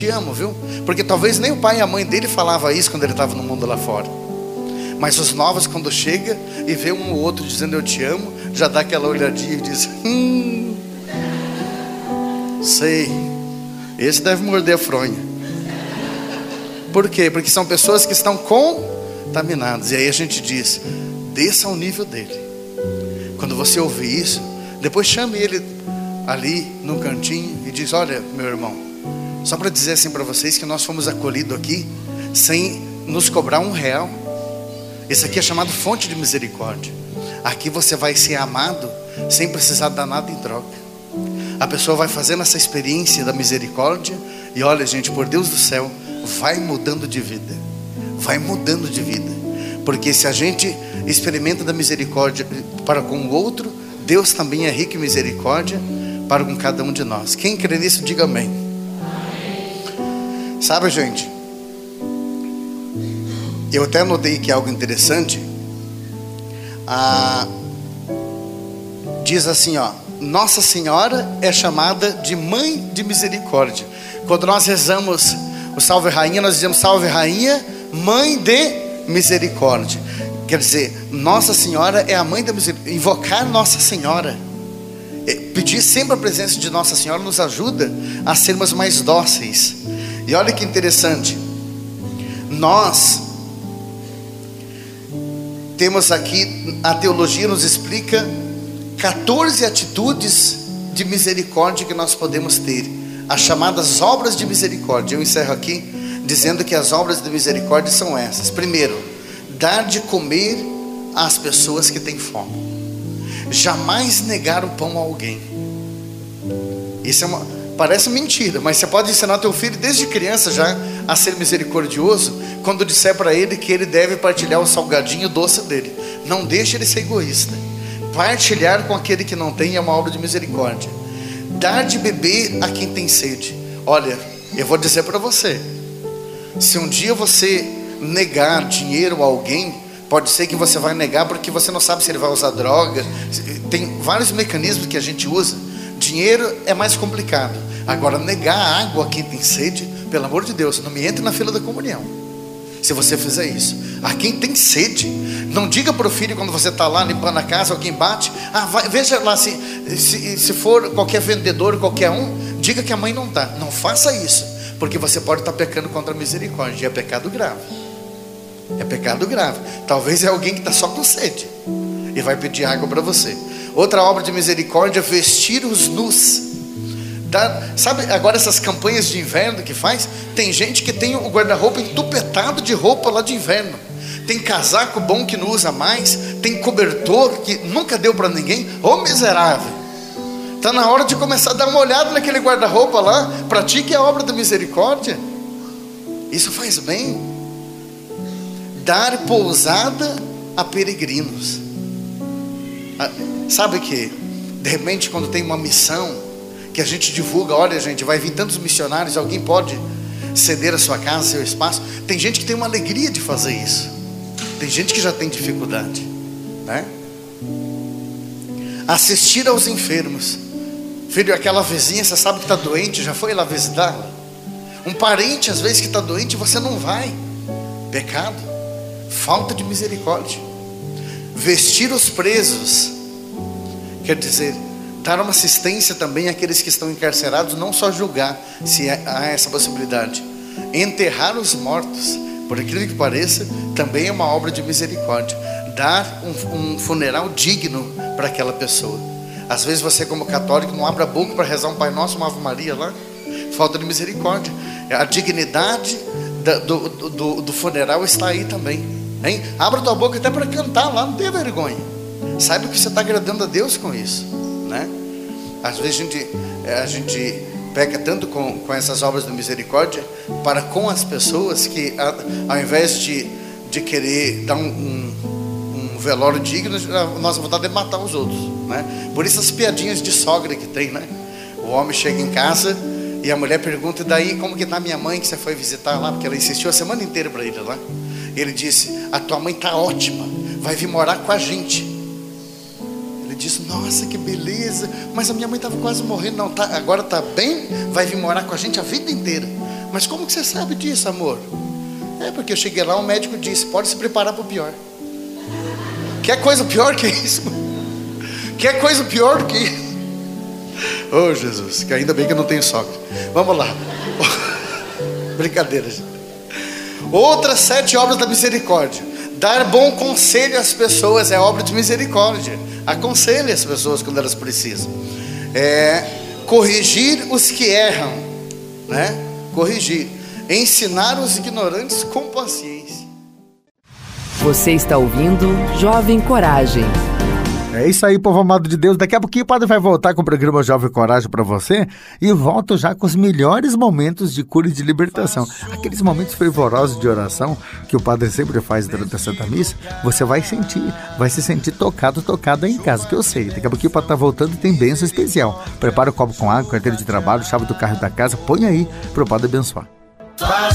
te amo, viu? Porque talvez nem o pai e a mãe dele falava isso quando ele estava no mundo lá fora. Mas os novos, quando chega e vê um ou outro dizendo eu te amo, já dá aquela olhadinha e diz: sei, esse deve morder a fronha. Por quê? Porque são pessoas que estão contaminadas. E aí a gente diz: desça ao nível dele. Quando você ouvir isso, depois chame ele ali no cantinho e diz: olha, meu irmão, só para dizer assim para vocês que nós fomos acolhidos aqui sem nos cobrar R$1. Isso aqui é chamado fonte de misericórdia. Aqui você vai ser amado sem precisar dar nada em troca. A pessoa vai fazendo essa experiência da misericórdia e olha, gente, por Deus do céu, vai mudando de vida. Vai mudando de vida. Porque se a gente experimenta da misericórdia para com o outro, Deus também é rico em misericórdia para com cada um de nós. Quem crê nisso, diga amém. Sabe, gente, eu até notei que é algo interessante. Diz assim, ó: Nossa Senhora é chamada de Mãe de Misericórdia. Quando nós rezamos o Salve Rainha, nós dizemos: Salve Rainha, Mãe de Misericórdia. Quer dizer, Nossa Senhora é a Mãe da Misericórdia. Invocar Nossa Senhora, pedir sempre a presença de Nossa Senhora, nos ajuda a sermos mais dóceis. E olha que interessante, nós temos aqui, a teologia nos explica 14 atitudes de misericórdia que nós podemos ter, as chamadas obras de misericórdia. Eu encerro aqui dizendo que as obras de misericórdia são essas. Primeiro, dar de comer às pessoas que têm fome. Jamais negar o pão a alguém. Isso parece mentira, mas você pode ensinar teu filho desde criança já a ser misericordioso, quando disser para ele que ele deve partilhar o salgadinho doce dele. Não deixe ele ser egoísta. Partilhar com aquele que não tem é uma obra de misericórdia. Dar de beber a quem tem sede. Olha, eu vou dizer para você, se um dia você negar dinheiro a alguém, pode ser que você vai negar porque você não sabe se ele vai usar droga. Tem vários mecanismos que a gente usa. Dinheiro é mais complicado. Agora, negar água a quem tem sede, pelo amor de Deus, não me entre na fila da comunhão se você fizer isso. A quem tem sede, não diga para o filho quando você está lá limpando a casa, alguém bate: veja lá se for qualquer vendedor, qualquer um, diga que a mãe não está. Não faça isso, porque você pode estar pecando contra a misericórdia. E é pecado grave. É pecado grave. Talvez é alguém que está só com sede e vai pedir água para você. Outra obra de misericórdia é vestir os nus. Sabe agora essas campanhas de inverno que faz? Tem gente que tem o guarda-roupa entupetado de roupa lá de inverno. Tem casaco bom que não usa mais. Tem cobertor que nunca deu para ninguém. Ô miserável, está na hora de começar a dar uma olhada naquele guarda-roupa lá. Pratique a obra da misericórdia. Isso faz bem. Dar pousada a peregrinos. Sabe que de repente quando tem uma missão que a gente divulga, olha gente, vai vir tantos missionários, alguém pode ceder a sua casa, seu espaço. Tem gente que tem uma alegria de fazer isso. Tem gente que já tem dificuldade, né? Assistir aos enfermos. Filho, aquela vizinha, você sabe que está doente, já foi lá visitá-la? Um parente às vezes que está doente, você não vai. Pecado, falta de misericórdia. Vestir os presos, quer dizer, dar uma assistência também àqueles que estão encarcerados, não só julgar, se há essa possibilidade. Enterrar os mortos, por aquilo que pareça, também é uma obra de misericórdia. Dar um funeral digno para aquela pessoa. Às vezes você, como católico, não abre a boca para rezar um Pai Nosso, uma Ave Maria lá. Falta de misericórdia. A dignidade do funeral está aí também, hein? Abra tua boca até para cantar lá, não tenha vergonha. Saiba que você está agradando a Deus com isso, né? Às vezes a gente peca tanto com essas obras de misericórdia para com as pessoas, que ao invés de querer dar um velório digno, a nossa vontade é matar os outros, né? Por isso as piadinhas de sogra que tem, né? O homem chega em casa e a mulher pergunta: e daí, como que está minha mãe que você foi visitar lá? Porque ela insistiu a semana inteira para ir lá. Ele disse: a tua mãe está ótima, vai vir morar com a gente. Ele disse: nossa, que beleza, mas a minha mãe estava quase morrendo. Não, agora está bem, vai vir morar com a gente a vida inteira. Mas como que você sabe disso, amor? É porque eu cheguei lá, o médico disse, pode se preparar para o pior. Quer coisa pior que isso? Quer coisa pior do que isso? Oh, Jesus, que ainda bem que eu não tenho sogra. Vamos lá. Brincadeira, gente. Outras 7 obras da misericórdia. Dar bom conselho às pessoas é obra de misericórdia. Aconselhe as pessoas quando elas precisam. Corrigir os que erram, né? Corrigir. Ensinar os ignorantes com paciência. Você está ouvindo Jovem Coragem. É isso aí, povo amado de Deus. Daqui a pouquinho o padre vai voltar com o programa Jovem Coragem para você. E volto já com os melhores momentos de cura e de libertação. Aqueles momentos fervorosos de oração que o padre sempre faz durante a Santa Missa. Você vai se sentir tocado aí em casa, que eu sei. Daqui a pouquinho o padre tá voltando e tem bênção especial. Prepara o copo com água, carteira de trabalho, chave do carro da casa. Põe aí para o padre abençoar.